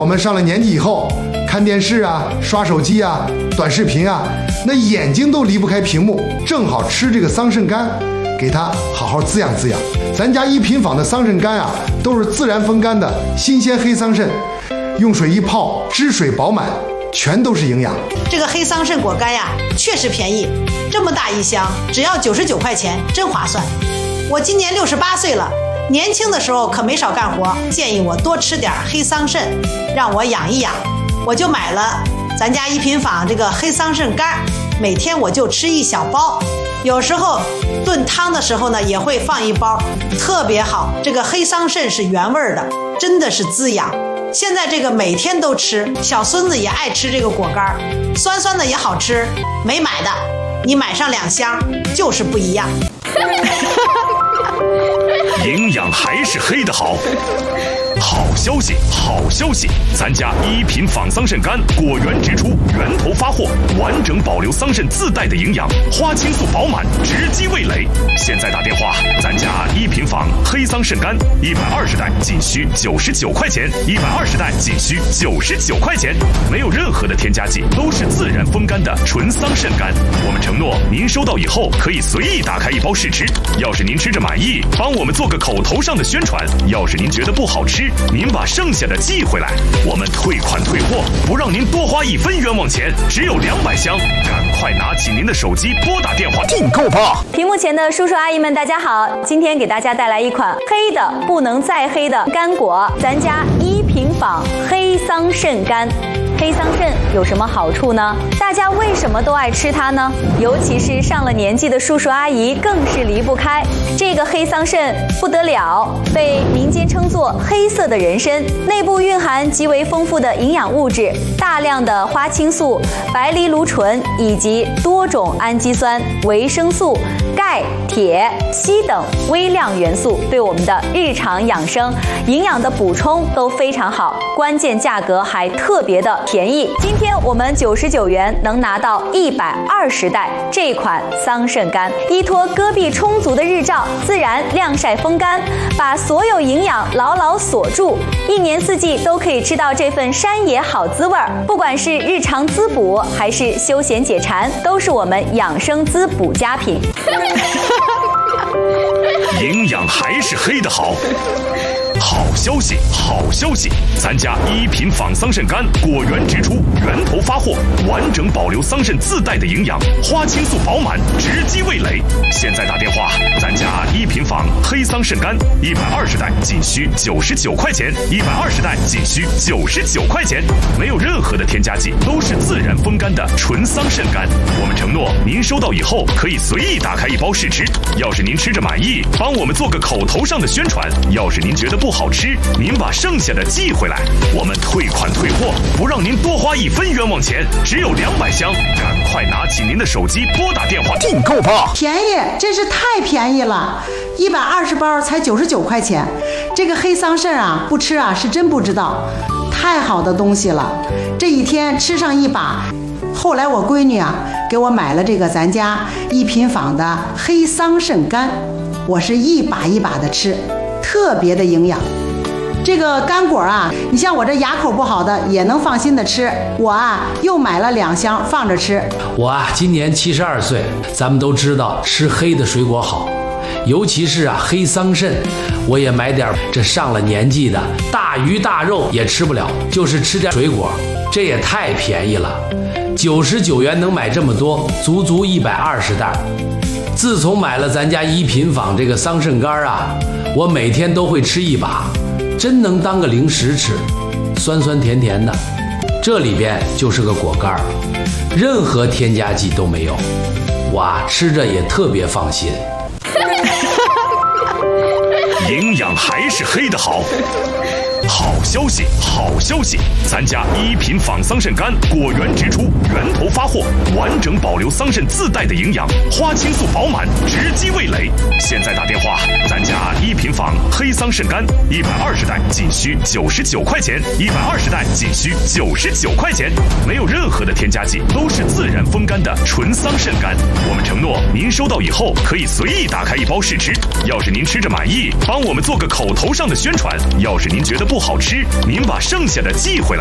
我们上了年纪以后，看电视啊、刷手机啊、短视频啊，那眼睛都离不开屏幕，正好吃这个桑葚干，给它好好滋养滋养。咱家一品坊的桑葚干啊，都是自然风干的新鲜黑桑葚，用水一泡，汁水饱满，全都是营养。 这个黑桑葚果干呀，确实便宜，这么大一箱，只要99块钱，真划算。我今年68岁了。年轻的时候可没少干活，建议我多吃点黑桑葚，让我养一养。我就买了咱家一品坊这个黑桑葚干，每天我就吃1小包，有时候炖汤的时候呢也会放1包，特别好。这个黑桑葚是原味的，真的是滋养。现在这个每天都吃，小孙子也爱吃这个果干，酸酸的也好吃。没买的，你买上2箱就是不一样。 营养还是黑的好。好消息，好消息！咱家一品坊桑葚干果园直出，源头发货，完整保留桑葚自带的营养，花青素饱满，直击味蕾。现在打电话，咱家一品坊黑桑葚干120袋仅需99块钱，120袋仅需99块钱，没有任何的添加剂，都是自然风干的纯桑葚干。我们承诺，您收到以后可以随意打开1包试吃，要是您吃着满意，帮我们做个口头上的宣传；要是您觉得不好吃，您把剩下的寄回来，我们退款退货，不让您多花1分冤枉钱，只有200箱，赶快拿起您的手机拨打电话订购吧。 屏幕前的叔叔阿姨们，大家好，今天给大家带来一款黑的不能再黑的干果，咱家一品坊黑桑葚干。黑桑葚有什么好处呢？大家为什么都爱吃它呢？尤其是上了年纪的叔叔阿姨更是离不开。这个黑桑葚不得了，被民间称作黑色的人参，内部蕴含极为丰富的营养物质，大量的花青素、白藜芦醇以及多种氨基酸、维生素、钙、铁、硒等微量元素，对我们的日常养生、营养的补充都非常好，关键价格还特别的便宜。今天我们99元能拿到120袋这款桑葚干，依托戈壁充足的日照，自然晾晒风干，把所有营养牢牢锁住，1年4季都可以吃到这份山野好滋味儿。不管是日常滋补还是休闲解馋，都是我们养生滋补佳品。 营养还是黑的好。好消息，好消息！咱家一品坊桑葚干果园直出，源头发货，完整保留桑葚自带的营养，花青素饱满，直击味蕾。现在打电话，咱家一品坊黑桑葚干120袋仅需99块钱，120袋仅需99块钱，没有任何的添加剂，都是自然风干的纯桑葚干。我们承诺，您收到以后可以随意打开1包试吃，要是您吃着满意，帮我们做个口头上的宣传；要是您觉得不好吃，您把剩下的寄回来，我们退款退货，不让您多花1分冤枉钱，只有200箱，赶快拿起您的手机拨打电话订购吧。 便宜，真是太便宜了，120包才99块钱。这个黑桑葚啊，不吃啊是真不知道，太好的东西了。这一天吃上1把，后来我闺女啊给我买了这个咱家一品坊的黑桑葚干，我是1把1把的吃，特别的营养。这个干果啊，你像我这牙口不好的也能放心的吃。我啊又买了2箱放着吃。 我啊今年72岁，咱们都知道吃黑的水果好，尤其是啊黑桑葚，我也买点。这上了年纪的大鱼大肉也吃不了，就是吃点水果，这也太便宜了，99元能买这么多，足足120袋。自从买了咱家一品坊这个桑葚干啊，我每天都会吃1把，真能当个零食吃，酸酸甜甜的。这里边就是个果干，任何添加剂都没有，哇，吃着也特别放心。 营养还是黑的好。好消息，好消息！咱家一品坊桑葚干果园直出，源头发货，完整保留桑葚自带的营养，花青素饱满，直击味蕾。现在打电话，咱家一品坊黑桑葚干120袋仅需99块钱，120袋仅需99块钱，没有任何的添加剂，都是自然风干的纯桑葚干。我们承诺，您收到以后可以随意打开1包试吃，要是您吃着满意，帮我们做个口头上的宣传；要是您觉得不好吃，您把剩下的寄回来。